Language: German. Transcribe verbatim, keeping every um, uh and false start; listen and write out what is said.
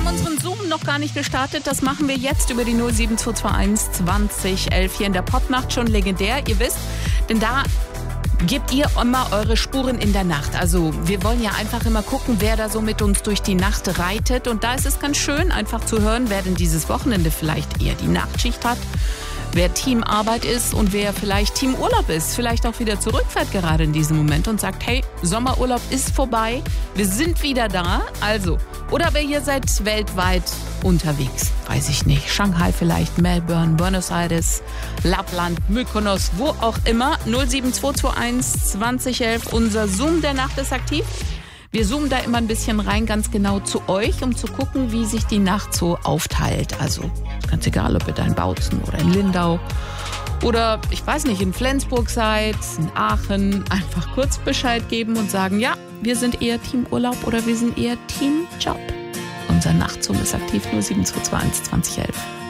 haben unseren Zoom noch gar nicht gestartet. Das machen wir jetzt über die null sieben zwei zwei eins zwanzig elf hier in der Popnacht, schon legendär, ihr wisst. Denn da gebt ihr immer eure Spuren in der Nacht. Also wir wollen ja einfach immer gucken, wer da so mit uns durch die Nacht reitet. Und da ist es ganz schön, einfach zu hören, wer denn dieses Wochenende vielleicht eher die Nachtschicht hat, wer Teamarbeit ist und wer vielleicht Teamurlaub ist, vielleicht auch wieder zurückfährt gerade in diesem Moment und sagt, hey, Sommerurlaub ist vorbei, wir sind wieder da. Also, oder wer ihr seid weltweit unterwegs, weiß ich nicht, Shanghai vielleicht, Melbourne, Buenos Aires, Lappland, Mykonos, wo auch immer. null sieben zwei zwei eins zwanzig elf, unser Zoom der Nacht ist aktiv. Wir zoomen da immer ein bisschen rein, ganz genau zu euch, um zu gucken, wie sich die Nacht so aufteilt. Also ganz egal, ob ihr da in Bautzen oder in Lindau oder, ich weiß nicht, in Flensburg seid, in Aachen, einfach kurz Bescheid geben und sagen, ja, wir sind eher Teamurlaub oder wir sind eher Teamjob. Unser Nachtzoom ist aktiv null sieben zwei zwei eins zwanzig elf.